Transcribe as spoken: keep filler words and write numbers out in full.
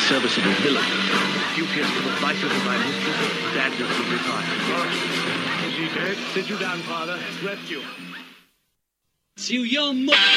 serviceable villain. Duteous to the vitals of my mistress, standards will retire. Is he dead? Sit you down, Father. Rest you. You young mo-